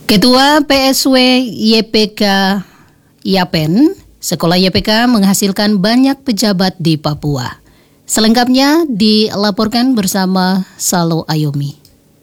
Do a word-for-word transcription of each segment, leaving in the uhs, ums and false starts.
Ketua P S W Y P K Yapen, sekolah Y P K menghasilkan banyak pejabat di Papua. Selengkapnya dilaporkan bersama Salo Ayomi.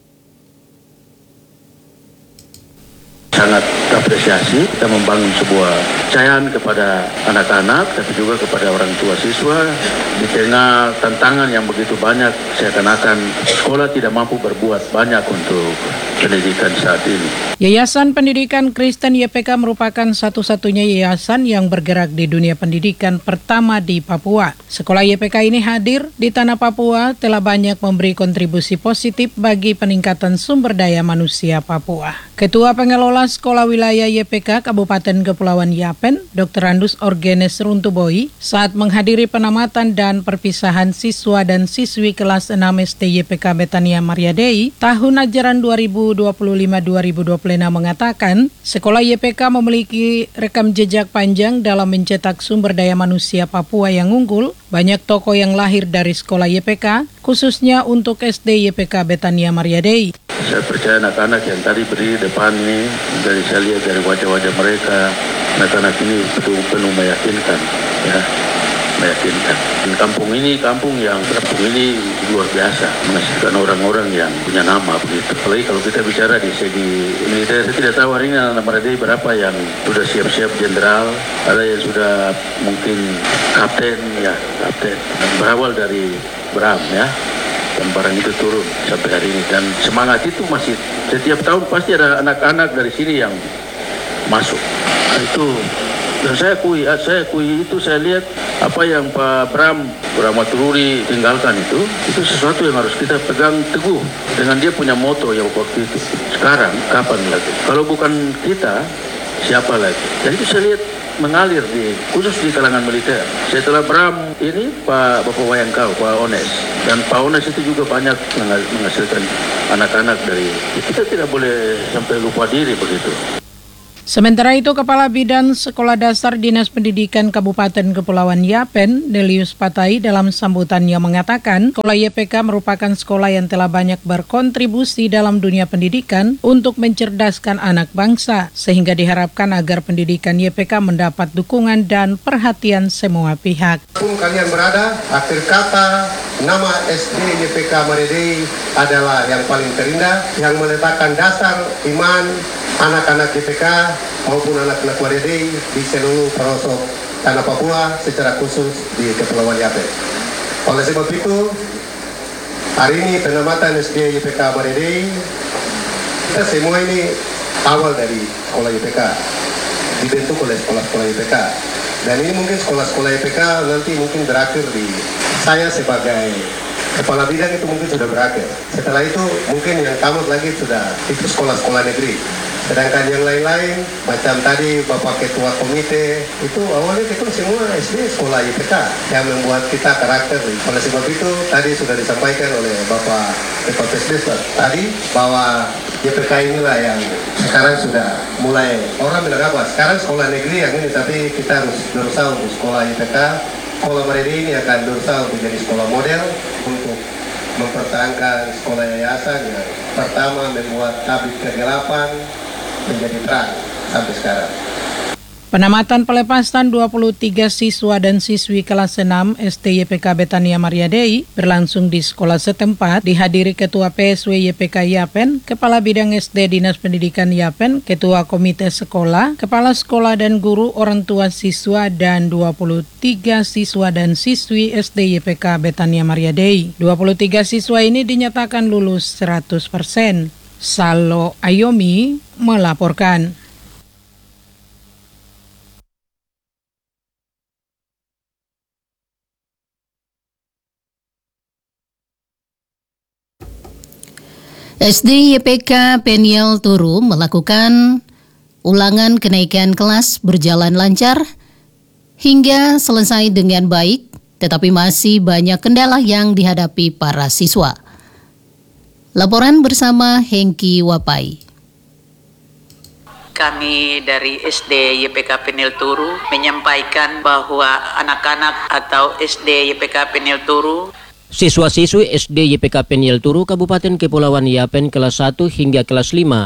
Sangat apresiasi kita membangun sebuah kepercayaan kepada anak-anak, tapi juga kepada orang tua siswa. Di tengah tantangan yang begitu banyak, seakan-akan sekolah tidak mampu berbuat banyak untuk pendidikan saat ini. Yayasan Pendidikan Kristen Y P K merupakan satu-satunya yayasan yang bergerak di dunia pendidikan pertama di Papua. Sekolah Y P K ini hadir di tanah Papua telah banyak memberi kontribusi positif bagi peningkatan sumber daya manusia Papua. Ketua Pengelola Sekolah Wilayah Y P K Kabupaten Kepulauan Yapen, Doktor Andus Orgenes Runtuboi, saat menghadiri penamatan dan perpisahan siswa dan siswi kelas enam S D Y P K Betania Maria Dei tahun ajaran dua ribu dua puluh lima dua ribu dua puluh enam mengatakan, sekolah Y P K memiliki rekam jejak panjang dalam mencetak sumber daya manusia Papua yang unggul. Banyak tokoh yang lahir dari sekolah Y P K, khususnya untuk S D Y P K Betania Maria Dei. Saya percaya anak-anak yang tadi berdiri depan ini, dari saya lihat dari wajah-wajah mereka, anak-anak ini betul-betul meyakinkan, ya, meyakinkan. Dan kampung ini, kampung yang kampung ini luar biasa, menghasilkan orang-orang yang punya nama begitu. Apalagi kalau kita bicara di segi militer, saya tidak tahu hari ini anak Maria Dei berapa yang sudah siap-siap jenderal, ada yang sudah mungkin kapten, ya, kapten. Dan berawal dari Bram, ya. Dan barang itu turun sampai hari ini, dan semangat itu masih setiap tahun pasti ada anak-anak dari sini yang masuk. Itu dan saya akui, saya akui itu saya lihat apa yang Pak Bram Brahmatururi tinggalkan itu, itu sesuatu yang harus kita pegang teguh dengan dia punya moto yang waktu itu. Sekarang kapan lagi? Kalau bukan kita, siapa lagi? Dan itu saya lihat mengalir di khusus di kalangan militer. Setelah Bram ini Pak Bapak Wayangkau, Pak Ones, dan Pak Ones itu juga banyak menghasilkan anak-anak dari. Kita tidak boleh sampai lupa diri begitu. Sementara itu, Kepala Bidan Sekolah Dasar Dinas Pendidikan Kabupaten Kepulauan Yapen, Delius Patai, dalam sambutannya mengatakan, sekolah Y P K merupakan sekolah yang telah banyak berkontribusi dalam dunia pendidikan untuk mencerdaskan anak bangsa, sehingga diharapkan agar pendidikan Y P K mendapat dukungan dan perhatian semua pihak. Pun kalian berada, akhir kata nama S D Y P K Maria Dei adalah yang paling terindah, yang meletakkan dasar iman anak-anak Y P K maupun anak-anak Maria Dei di seluruh pelosok tanah Papua, secara khusus di Kepulauan Yapen. Oleh sebab itu, hari ini penamatan S D Y P K Maria Dei, kita semua ini awal dari sekolah Y P K, dibentuk oleh sekolah-sekolah Y P K. Dan ini mungkin sekolah-sekolah Y P K nanti mungkin berakhir di saya sebagai kepala bidang, itu mungkin sudah berakhir. Setelah itu mungkin yang tamat lagi sudah itu sekolah-sekolah negeri. Sedangkan yang lain-lain, macam tadi Bapak Ketua Komite, itu awalnya itu semua S D sekolah Y P K yang membuat kita karakter. Oleh sebab itu, tadi sudah disampaikan oleh Bapak Ketua P S D tadi, bahwa Y P K inilah yang sekarang sudah mulai, orang bilang apa, sekarang sekolah negeri yang ini, tapi kita harus berusaha untuk sekolah Y P K. Sekolah Maria Dei ini akan berusaha untuk menjadi sekolah model untuk mempertahankan sekolah yayasan yang pertama membuat tabib kegelapan menjadi terang sampai sekarang. Penamatan pelepasan dua puluh tiga siswa dan siswi kelas enam S D Y P K Betania Maria Dei berlangsung di sekolah setempat, dihadiri Ketua P S W Y P K Yapen, Kepala Bidang S D Dinas Pendidikan Yapen, Ketua Komite Sekolah, Kepala Sekolah dan Guru, orang tua siswa, dan dua puluh tiga siswa dan siswi S D Y P K Betania Maria Dei. dua puluh tiga siswa ini dinyatakan lulus seratus persen. Salo Ayomi melaporkan. S D Y P K Peniel Turu melakukan ulangan kenaikan kelas berjalan lancar hingga selesai dengan baik, tetapi masih banyak kendala yang dihadapi para siswa. Laporan bersama Hengki Wapai. Kami dari S D Y P K Peniel Turu menyampaikan bahwa anak-anak atau S D Y P K Peniel Turu, siswa-siswi S D Y P K Peniel Turu Kabupaten Kepulauan Yapen kelas satu hingga kelas lima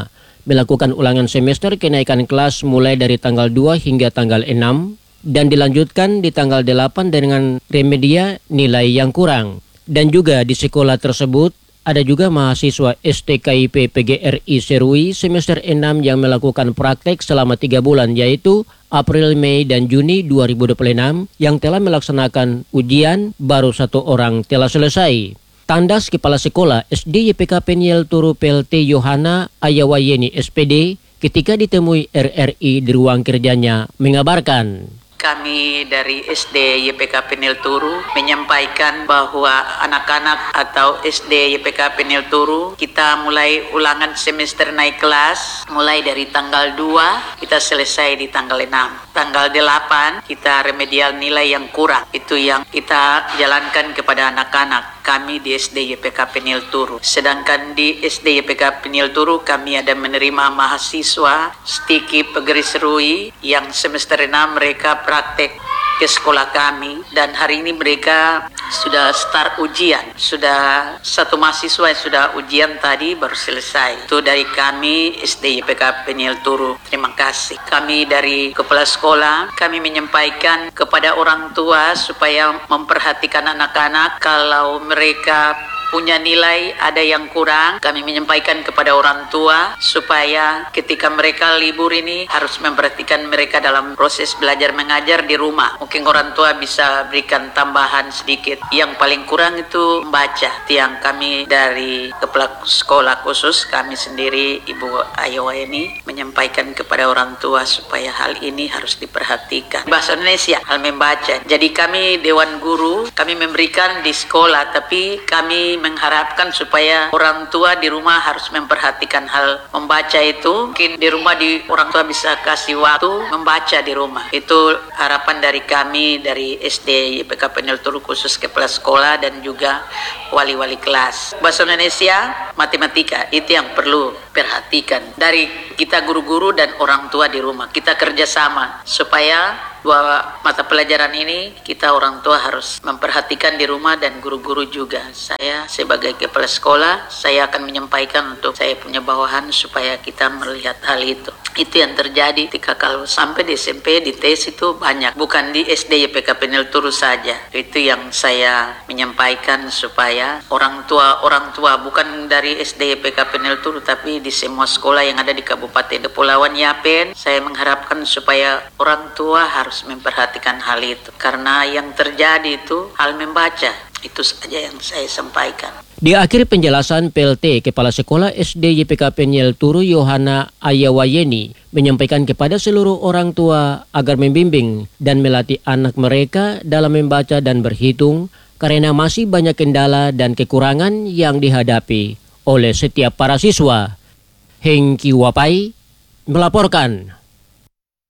melakukan ulangan semester kenaikan kelas mulai dari tanggal dua hingga tanggal enam dan dilanjutkan di tanggal delapan dengan remedia nilai yang kurang. Dan juga di sekolah tersebut ada juga mahasiswa S T K I P P G R I Serui semester enam yang melakukan praktek selama tiga bulan yaitu April, Mei, dan Juni dua ribu dua puluh enam yang telah melaksanakan ujian, baru satu orang telah selesai. Tandas Kepala Sekolah S D Y P K Peniel Turu P L T Yohana Ayawayeni S P D ketika ditemui R R I di ruang kerjanya mengabarkan. Kami dari S D Y P K Peniel Turu menyampaikan bahwa anak-anak atau S D Y P K Peniel Turu kita mulai ulangan semester naik kelas mulai dari tanggal dua kita selesai di tanggal enam. Tanggal delapan kita remedial nilai yang kurang. Itu yang kita jalankan kepada anak-anak kami di S D Y P K Peniel Turu. Sedangkan di S D Y P K Peniel Turu kami ada menerima mahasiswa Stiki Pegeri Serui yang semester enam mereka praktek ke sekolah kami dan hari ini mereka sudah start ujian. Sudah satu mahasiswa yang sudah ujian tadi baru selesai. Itu dari kami S D Y P K Peniel Turu. Terima kasih. Kami dari kepala sekolah kami menyampaikan kepada orang tua supaya memperhatikan anak-anak kalau mereka punya nilai ada yang kurang, kami menyampaikan kepada orang tua supaya ketika mereka libur ini harus memperhatikan mereka dalam proses belajar mengajar di rumah. Mungkin orang tua bisa berikan tambahan sedikit. Yang paling kurang itu membaca. Yang kami dari kepala sekolah khusus kami sendiri Ibu Ayawayeni menyampaikan kepada orang tua supaya hal ini harus diperhatikan. Bahasa Indonesia, hal membaca. Jadi kami Dewan Guru, kami memberikan di sekolah, tapi kami mengharapkan supaya orang tua di rumah harus memperhatikan hal membaca itu. Mungkin di rumah di orang tua bisa kasih waktu membaca di rumah. Itu harapan dari kami dari S D Y P K Peniel Turu khusus kepala sekolah dan juga wali-wali kelas. Bahasa Indonesia, matematika itu yang perlu perhatikan dari kita guru-guru dan orang tua di rumah. Kita kerjasama supaya dua mata pelajaran ini kita orang tua harus memperhatikan di rumah dan guru-guru juga. Saya sebagai kepala sekolah, saya akan menyampaikan untuk saya punya bawahan supaya kita melihat hal itu. Itu yang terjadi ketika kalau sampai di S M P, di T E S itu banyak. Bukan di S D Y P K Peniel Turu saja. Itu yang saya menyampaikan supaya orang tua, orang tua bukan dari S D Y P K Peniel Turu tapi di semua sekolah yang ada di Kabupaten Kepulauan Yapen, saya mengharapkan supaya orang tua harus memperhatikan hal itu. Karena yang terjadi itu hal membaca. Itu saja yang saya sampaikan. Di akhir penjelasan P L T Kepala Sekolah S D Y P K Peniel Turu Yohana Ayawayeni menyampaikan kepada seluruh orang tua agar membimbing dan melatih anak mereka dalam membaca dan berhitung karena masih banyak kendala dan kekurangan yang dihadapi oleh setiap para siswa. Hengki Wapai melaporkan.